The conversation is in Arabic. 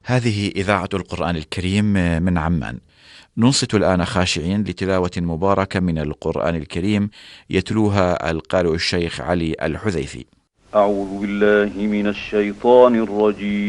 هذه إذاعة القرآن الكريم من عمان. ننصت الآن خاشعين لتلاوة مباركة من القرآن الكريم يتلوها القارئ الشيخ علي الحذيفي. أعوذ بالله من الشيطان الرجيم.